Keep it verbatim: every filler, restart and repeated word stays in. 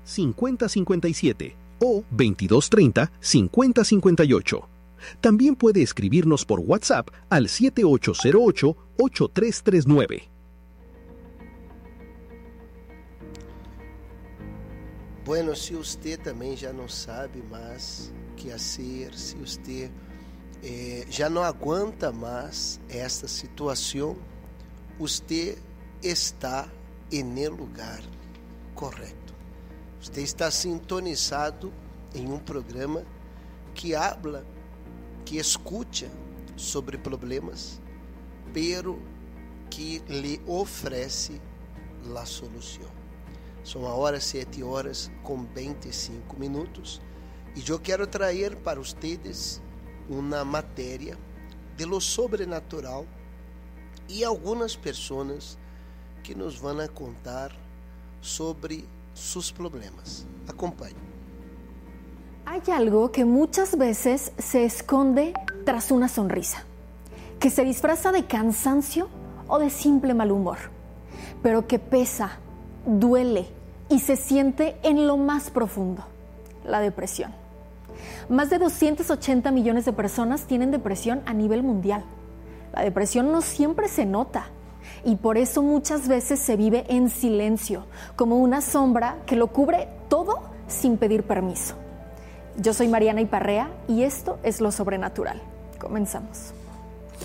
cincuenta cincuenta y siete o veintidós treinta, cincuenta cincuenta y ocho. También puede escribirnos por WhatsApp al siete ocho cero ocho, ocho tres tres nueve. Bueno, se usted também já não sabe mais o que fazer, se você eh, já não aguenta mais esta situação, você está no lugar correto. Você está sintonizado em um programa que habla, que escuta sobre problemas, pero que lhe oferece a solução. São agora sete horas com vinte e cinco minutos e eu quero trazer para vocês uma matéria de lo sobrenatural e algumas pessoas que nos vão a contar sobre seus problemas. Acompanhe. Hay algo que muchas veces se esconde tras una sonrisa, que se disfraza de cansancio o de simple mal humor, pero que pesa, duele y se siente en lo más profundo, la depresión. Más de doscientos ochenta millones de personas tienen depresión a nivel mundial. La depresión no siempre se nota y por eso muchas veces se vive en silencio, como una sombra que lo cubre todo sin pedir permiso. Yo soy Mariana Iparrea y esto es Lo Sobrenatural. Comenzamos.